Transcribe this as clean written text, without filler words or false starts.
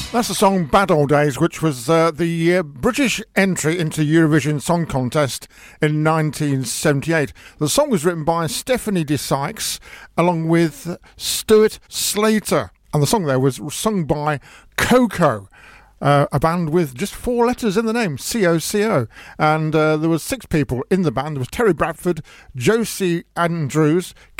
That's the song Bad Old Days, which was the British entry into Eurovision Song Contest in 1978. The song was written by Stephanie de Sykes along with Stuart Slater. And the song there was sung by Coco, a band with just 4 letters in the name, C-O-C-O. And there was 6 people in the band. There was Terry Bradford, Josie Andrews,